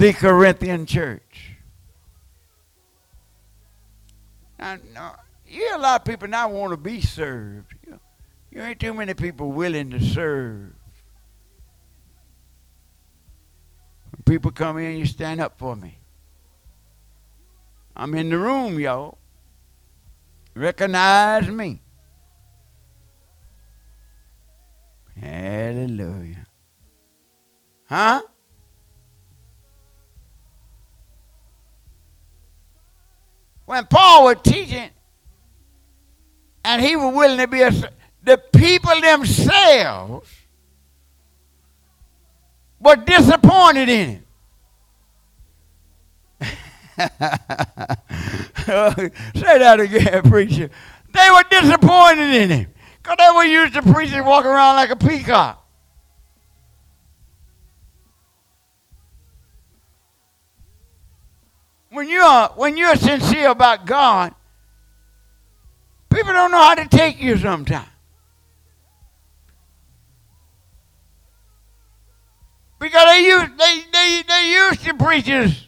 the Corinthian church. Now, you hear a lot of people now want to be served. You ain't too many people willing to serve. When people come in, you stand up for me. I'm in the room, y'all. Recognize me. Hallelujah. Huh? When Paul was teaching, and he was willing to be the people themselves were disappointed in him. Say that again, preacher. They were disappointed in him because they were used to preachers walking around like a peacock. When you're sincere about God, people don't know how to take you sometimes. Because they used to preachers,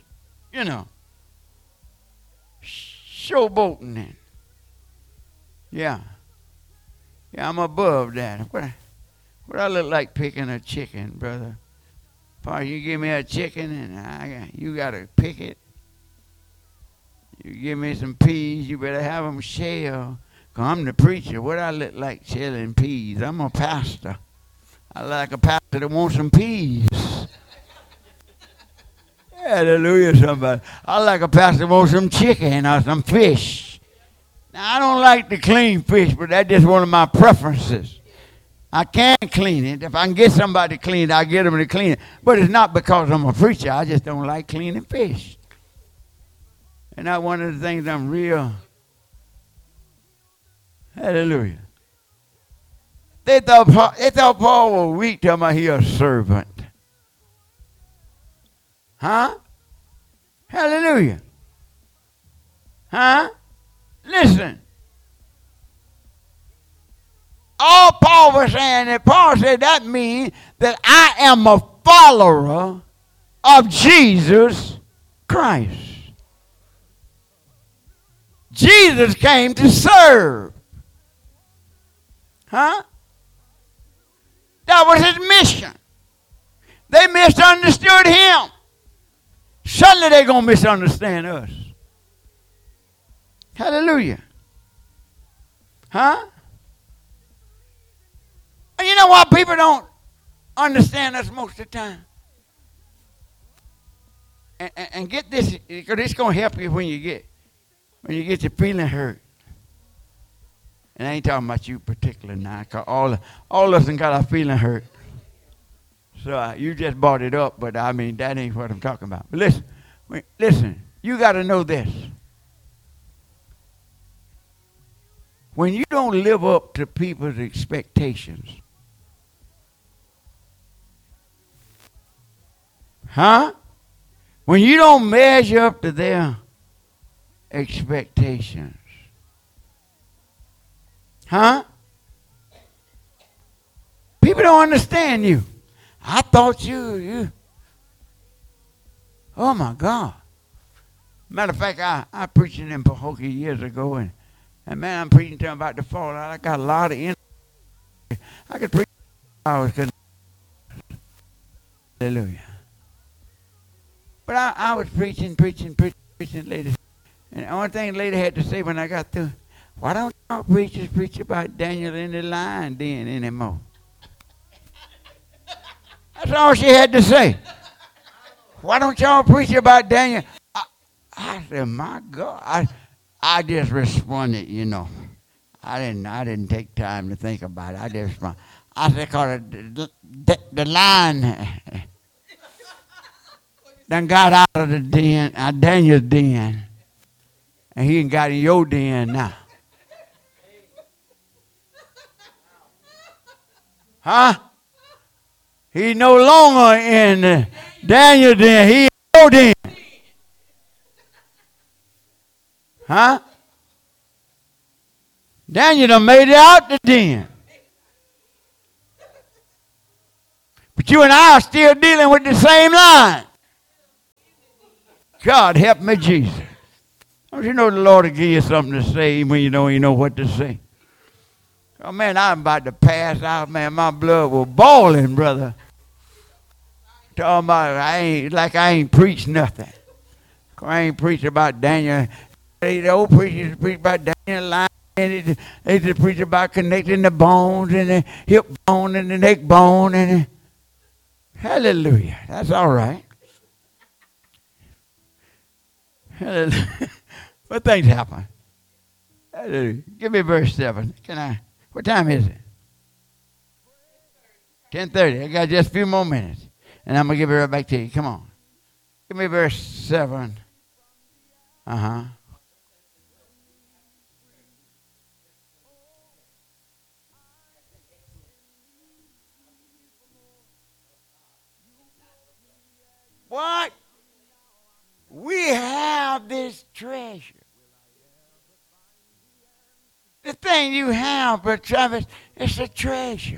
showboating and yeah, I'm above that. What I look like picking a chicken, brother? Paul, you give me a chicken and you gotta pick it. You give me some peas, you better have them shelled. Cause I'm the preacher. What I look like shelling peas? I'm a pastor. I like a pastor that wants some peas. Hallelujah, somebody. I like a pastor that wants some chicken or some fish. Now, I don't like to clean fish, but that's just one of my preferences. I can clean it. If I can get somebody to clean it, I get them to clean it. But it's not because I'm a preacher. I just don't like cleaning fish. And that's one of the things I'm real. Hallelujah. They thought Paul was weak, talking about he a servant. Huh? Hallelujah. Huh? Listen. All Paul was saying, that Paul said that means that I am a follower of Jesus Christ. Jesus came to serve. Huh? That was his mission. They misunderstood him. Suddenly they're going to misunderstand us. Hallelujah. Huh? And you know why people don't understand us most of the time? And get this, because it's going to help you when you get your feeling hurt. And I ain't talking about you particularly now, because all of us got our feeling hurt. So you just brought it up, but I mean, that ain't what I'm talking about. But listen, you got to know this. When you don't live up to people's expectations, huh? When you don't measure up to their expectations, huh? People don't understand you. I thought you. Oh my God. Matter of fact, I preached in Pahokee years ago, and man, I'm preaching to them about the fall. I got a lot of energy. I could preach hours. Hallelujah. But I was preaching, lady. And the only thing the lady had to say when I got through, why don't y'all preachers preach about Daniel in the lion den anymore? That's all she had to say. Why don't y'all preach about Daniel? I said, my God. I just responded, I didn't take time to think about it. I just responded. I said, cause the lion done got out of the den, Daniel's den, and he got in your den now. Huh? He's no longer in Daniel's den. He in your den. Huh? Daniel done made it out the den. But you and I are still dealing with the same line. God help me, Jesus. Don't you know the Lord will give you something to say when you don't even know what to say? Oh, man, I'm about to pass out, man. My blood was boiling, brother. Talking about I ain't preached nothing. I ain't preached about Daniel. The old preachers preach about Daniel lying. They just preach about connecting the bones and the hip bone and the neck bone. And hallelujah. That's all right. Hallelujah. But things happen. Hallelujah. Give me verse 7. Can I? What time is it? 10:30. I got just a few more minutes. And I'm going to give it right back to you. Come on. Give me verse 7. Uh-huh. What? We have this treasure. The thing you have, Brother Travis, it's a treasure.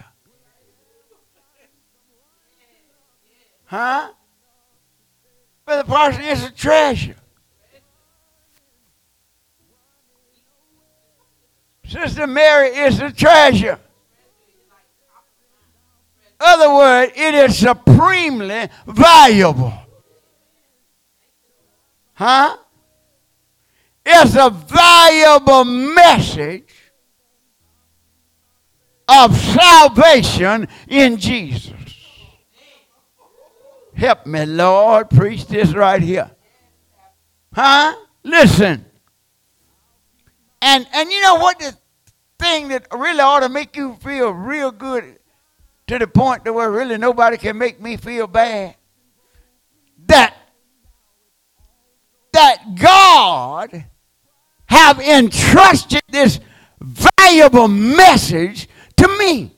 Huh? Brother Parson, it's a treasure. Sister Mary is a treasure. Other word, it is supremely valuable. Huh? It's a valuable message of salvation in Jesus. Help me, Lord, preach this right here. Huh? Listen. And you know what the thing that really ought to make you feel real good to the point to where really nobody can make me feel bad? That God have entrusted this valuable message to me.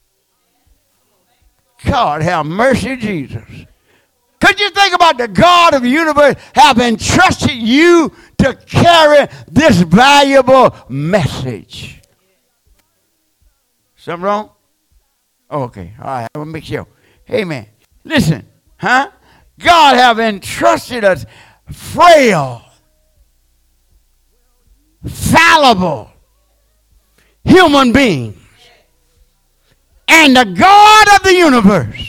God have mercy, Jesus. Could you think about the God of the universe have entrusted you to carry this valuable message? Something wrong? Oh, okay. All right. I will make sure. Amen. Listen. Huh? God have entrusted us frail, fallible human beings. And the God of the universe.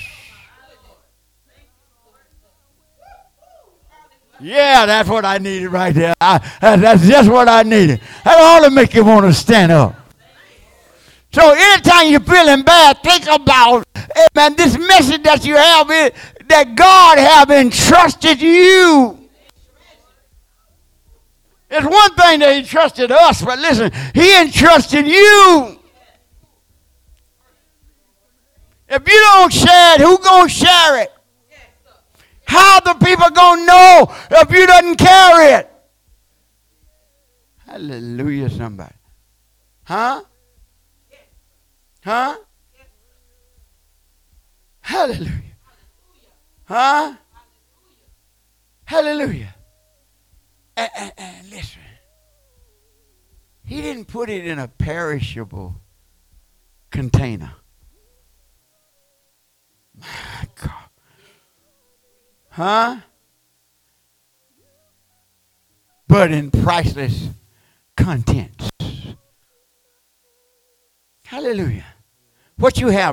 Yeah, that's what I needed right there. That's just what I needed. That ought to make you want to stand up. So anytime you're feeling bad, think about, amen, this message that you have, that God have entrusted you. It's one thing that he trusted us, but listen, he entrusted you. If you don't share it, who gonna share it? How the people gonna know if you doesn't carry it? Hallelujah, somebody. Huh? Huh? Hallelujah. Huh? Hallelujah. And listen, he didn't put it in a perishable container. My God. Huh? But in priceless contents. Hallelujah. What you have